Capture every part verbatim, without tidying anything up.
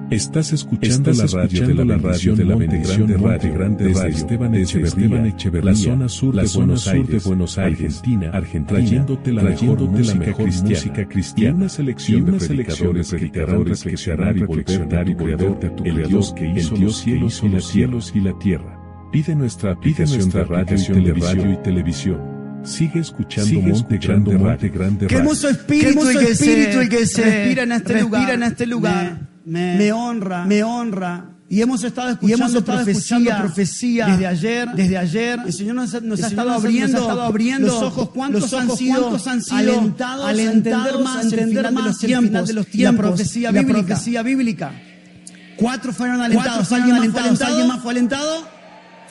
Estás escuchando la radio de la radio de la bendición de Monte Grande desde Esteban Echeverría, la zona sur de Buenos Aires, Argentina, trayéndote la mejor música cristiana, una selección de predicadores que te harán reflexionar y volver a tu creador, el Dios que hizo los cielos y la tierra. Pide nuestra aplicación de radio y televisión. Sigue escuchando Sigue Monte Grande Monte Grande Qué hermoso espíritu el que se, el que se respira en este respira lugar. En este lugar. Me, me, me honra, me honra. Y hemos estado escuchando, y hemos estado profecía, escuchando profecía desde ayer. Desde ayer. El Señor nos, nos, el ha, Señor estado nos, abriendo, nos ha estado abriendo los ojos. ¿Cuántos, los ojos, han, sido cuántos han sido alentados, alentados a entender más, a entender el más de los tiempos, de los tiempos, la profecía la bíblica? profecía bíblica. Cuatro fueron alentados. Cuatro fueron ¿Alguien, alentados. más ¿Alguien más fue alentado?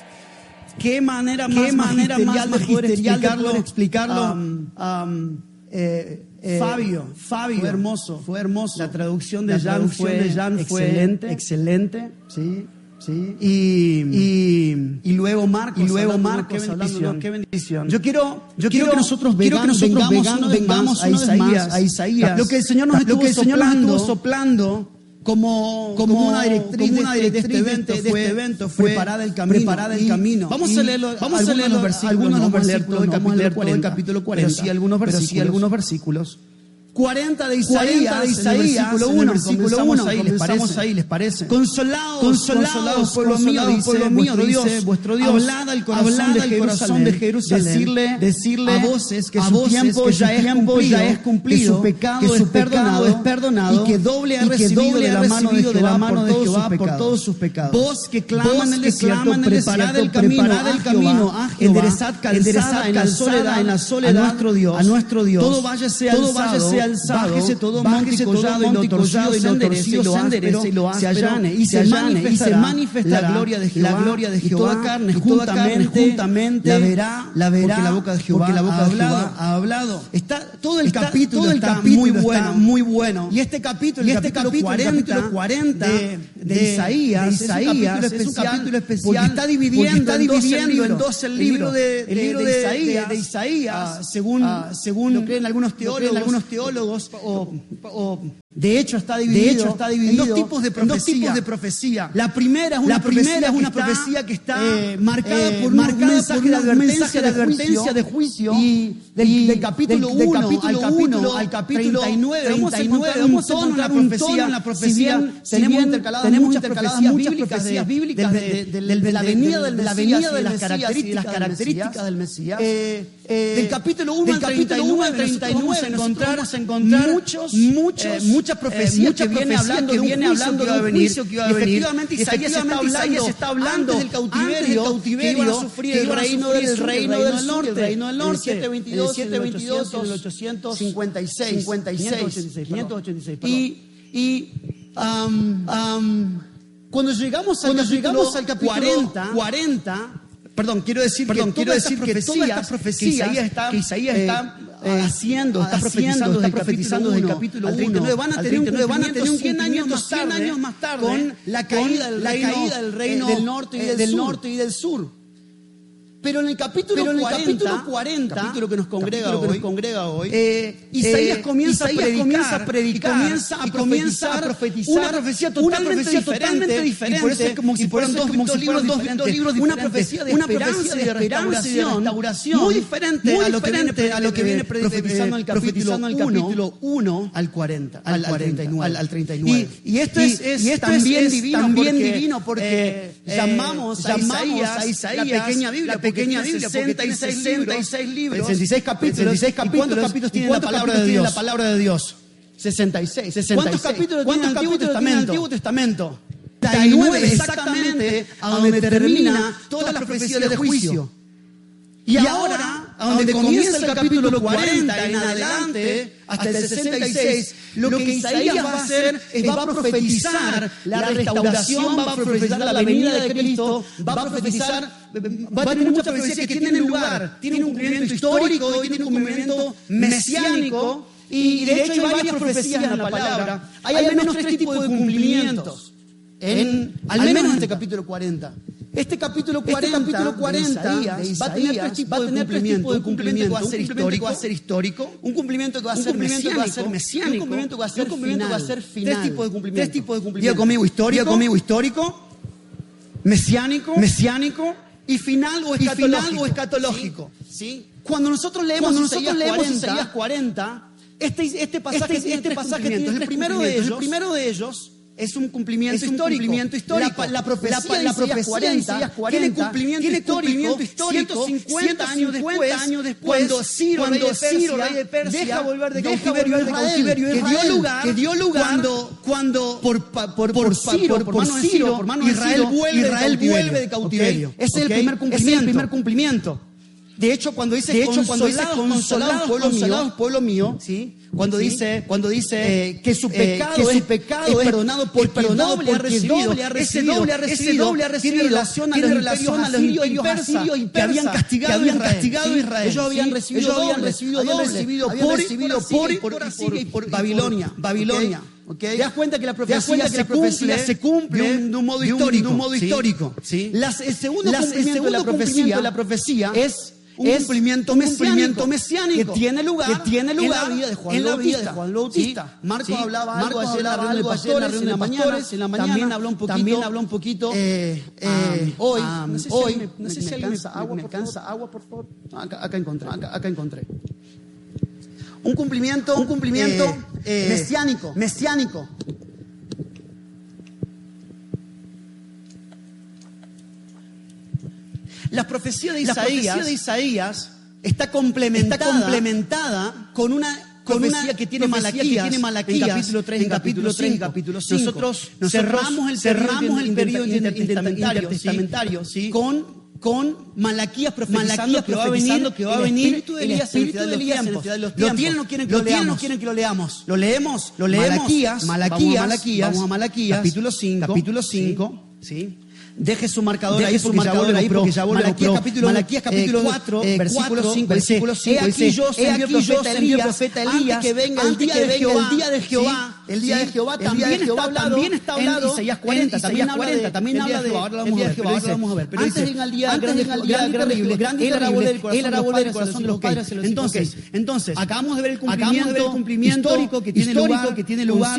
¿Qué manera ¿Qué más manera magisterial, más de poder magisterial explicarlo? de poder explicarlo? Um, um, eh, eh, Fabio, Fabio, fue hermoso, fue hermoso. La traducción de La Jan traducción fue, de Jan fue excelente, excelente, sí, sí. Y, y, y luego Marcos, y luego hablando, Marcos, qué bendición, qué bendición. Yo quiero, yo quiero, quiero que nosotros, quiero vegan, que nosotros vengamos, vengamos, vengamos a Isaías, a Isaías. Lo que el Señor nos, lo que el Señor nos estuvo soplando. Como, como, como una directriz, como una directriz de, este evento, de este fue, evento fue preparar el camino. Preparar el camino. Vamos a leer, vamos a leer los versículos. Algunos no vamos a leer todo el vamos a leer todo el cuarenta, capítulo cuarenta. Pero sí algunos versículos. Pero sí algunos versículos. cuarenta de Isaías, cuarenta de Isaías, versículo uno, versículo uno, ahí, les parece. ahí, les parece. Consolados, consolados, consolados pueblo mío, dice, pueblo mío, vuestro Dios, Dios, vuestro Dios, hablad al corazón, hablad de, al Jerusalén, corazón de Jerusalén, decirle, decirle a voces que a su voces tiempo, que ya, su es tiempo cumplido, ya es cumplido, que su pecado, que su es, perdonado, pecado es perdonado, y que doble ha y que recibido doble de la ha mano de recibido de la Jehová mano de por todos Jehová sus por pecados. todos sus pecados. Vos que claman Vos en el que desierto, claman en el preparad desierto, el camino, preparad a el camino Jehová, a Jehová, enderezad calzada enderezad en la calzada soledad, en la soledad, a nuestro Dios, a nuestro Dios. todo váyase todo alzado, váyase alzado, bájese todo bájese monte y collado, y lo torcido y lo torcido se enderece y lo se áspero allane y se allane y se manifestará la gloria de Jehová, la gloria de Jehová, y toda carne y toda carne juntamente, juntamente la verá, la verá, porque la boca de Jehová porque la boca ha de Jehová hablado. ha hablado. Está todo el Está, capítulo, todo el está capítulo muy está bueno, muy bueno. Y este capítulo, y el este capítulo, capítulo, cuarenta, capítulo cuarenta de, de, de Isaías, de Isaías es un capítulo especial, es un capítulo especial porque está dividiendo, porque está en dos dividiendo el en dos el libro de, el libro de, de, de Isaías, de, de Isaías ah, según, ah, según lo creen algunos teólogos, creen algunos teólogos o, o de hecho está dividido, de hecho está dividido en dos tipos de profecía. Dos tipos de profecía. La primera es una la profecía, primera es una que profecía está, que está eh, marcada eh, por marcada un mensaje, por de, un advertencia, mensaje de advertencia de juicio y del, y del capítulo del, del uno capítulo al capítulo, al capítulo treinta y nueve, vamos a encontrar un tono en la profecía, en la profecía. Si bien si tenemos bien intercaladas tenemos muchas intercaladas profecías muchas bíblicas, profecías de, bíblicas de, de, de, de, de, de la venida del la Mesías venida y del las Mesías características, y las características del Mesías. Eh, eh, del capítulo uno del al capítulo uno al treinta y nueve encontrar, vamos a encontrar muchos, muchos, eh, muchas profecías eh, mucha que viene profecía hablando que de un viene juicio hablando que de iba a un venir. juicio que iba a Y venir. efectivamente Isaías está hablando, Isaías está hablando antes del cautiverio, antes del cautiverio que iban a sufrir que el iban a reino sufrir del el reino reino del del norte, norte, el reino del el norte, siete veintidós, el siete veintidós, el ochocientos cincuenta y seis, quinientos ochenta y seis, y y um, um, cuando llegamos al cuando capítulo llegamos al capítulo cuarenta, cuarenta, perdón, quiero decir perdón, que quiero todas decir estas que todas estas profecías profecías que Isaías está, que Isaías eh, está eh, haciendo, está haciendo, profetizando, está está profetizando desde desde el el capítulo capítulo uno uno van a tener un van a tener un cien años más cien tarde, años más tarde con la caída del la reino, caída del reino eh, del norte y eh, del, del sur. norte y del sur. Pero en el capítulo Pero en el cuarenta, capítulo cuarenta, capítulo que nos congrega capítulo que hoy, nos congrega hoy, eh, Isaías, eh, comienza, Isaías a predicar, comienza a predicar y comienza a, y profetizar, comienza a profetizar una profecía totalmente, una profecía diferente, totalmente diferente, y por eso es como si y por fueran eso dos, es como dos si fueran libros, dos, dos, dos libros una diferentes, profecía de una esperanza profecía y de esperanza y de restauración, muy diferente, muy a lo que viene, diferente a lo que viene profetizando el profetizando el capítulo capítulo uno al cuarenta, al, al treinta y nueve, al, al treinta y nueve. Y, y esto es, es, y esto también, es, divino, también porque, divino porque eh, llamamos, a llamamos Isaías, a Isaías la pequeña Biblia, la pequeña Biblia, porque sesenta y seis libros, sesenta y seis libros, sesenta y seis capítulos, sesenta y seis ¿y cuántos capítulos tiene la palabra de Dios? La palabra de Dios. sesenta y seis. ¿Cuántos capítulos tiene el Antiguo Testamento? Antiguo Testamento? treinta y nueve exactamente a donde termina toda la profecía de juicio. Y ahora, a donde comienza el capítulo cuarenta en adelante, hasta el sesenta y seis, lo que Isaías va a hacer es va a profetizar la restauración, va a profetizar la venida de Cristo, va a profetizar, va a tener muchas profecías que tienen lugar, tienen un cumplimiento histórico y tienen un cumplimiento mesiánico. Y de hecho hay varias profecías en la palabra. Hay al menos tres tipos de cumplimientos, en, al menos en este capítulo cuarenta. Este capítulo cuarenta, este capítulo cuarenta de Isaías, va a tener tres tipos de cumplimiento. Un cumplimiento que va a ser histórico, va a ser histórico, un cumplimiento que va a ser mesiánico, un cumplimiento que va a ser final. Va a ser final. Tres tipos de cumplimiento. Tres tipos de cumplimiento. Diga conmigo histórico, diga conmigo histórico, mesiánico, mesiánico y final o escatológico. Y final o escatológico. ¿Sí? ¿Sí? Cuando nosotros leemos, Cuando nosotros leemos Isaías cuarenta, este, este pasaje este, tiene este pasaje tiene el primero de ellos, el primero de ellos es un cumplimiento es un histórico. Cumplimiento histórico. La, la profecía, la, la profecía cuarenta, cuarenta tiene cumplimiento tiene histórico, histórico ciento cincuenta años después, años después cuando Ciro, cuando rey, de Persia, Ciro rey de Persia, deja volver de cautiverio a Israel, que dio lugar, que dio lugar cuando, cuando por, por, por, por Ciro, por, por, por Ciro, por mano Israel, vuelve, Israel de vuelve de cautiverio. Okay. Ese okay. es el primer cumplimiento. Es el primer cumplimiento. De hecho, cuando dice, de hecho, cuando dice consolado, pueblo mío, pueblo mío, ¿sí? Cuando ¿sí? dice, cuando dice eh, que su pecado, eh, que su pecado es, es perdonado porque, porque doble ha recibido, doble ha recibido, ese doble ha recibido, ese doble ha recibido, tiene relación a los relación a los imperios asirios y persas que habían castigado, que habían castigado a Israel. Ellos habían recibido, ellos habían recibido doble, recibido por, recibido por, y por, y por Babilonia, Babilonia. Okay. Te das cuenta que la profecía, que se, la profecía cumple, se cumple de un, de un modo histórico. De un modo histórico. ¿Sí? Las, el segundo Las, cumplimiento, el segundo de la profecía, de la profecía es un es cumplimiento, un cumplimiento mesiánico que tiene lugar, que tiene lugar en la vida de Juan, en la vida de Juan Bautista. ¿Sí? Marcos ¿Sí? hablaba algo ayer en la mañana, en la mañana, también habló un poquito, también habló un poquito eh, eh, um, hoy, um, no sé si hoy, me, no sé si me, me cansa agua, me, me cansa agua, por favor. Acá, acá encontré, acá, acá encontré. Un cumplimiento, un cumplimiento eh, eh, mesiánico, mesiánico. La profecía de Isaías, la profecía de Isaías está, complementada, está complementada con una con una que tiene Malaquías, que tiene Malaquías en capítulo tres, en capítulo tres, en capítulo cinco. Nosotros, nosotros cerramos el cerramos el periodo intertestamentario, ¿sí? con con Malaquías profetizando, Malaquías que, va a venir, que va a venir el espíritu de Elías, el espíritu de Elías en el final de los tiempos. ¿Lo tienen o quieren que lo, lo leamos? ¿Tienen o quieren que lo leamos? Lo leemos, lo leemos. Malaquías, Malaquías, vamos a Malaquías, vamos a Malaquías capítulo cinco, capítulo cinco, ¿sí? ¿sí? Deje su marcador Deje ahí, su marcador ahí porque ya volvió. Malaquías capítulo, Malaquías capítulo cuatro, eh, versículo cinco, versículo cinco. He aquí yo envío profeta Elías, profeta Elías, antes que venga el día de Jehová, el día de Jehová, el día de Jehová también está hablado, también está hablado, Isaías cuarenta, también cuarenta, también habla de ahora vamos a ver, pero antes venga el día grande, terrible, grande y terrible, él hará volver el corazón de los padres. Entonces, entonces, acabamos de ver el cumplimiento histórico que tiene lugar, que tiene lugar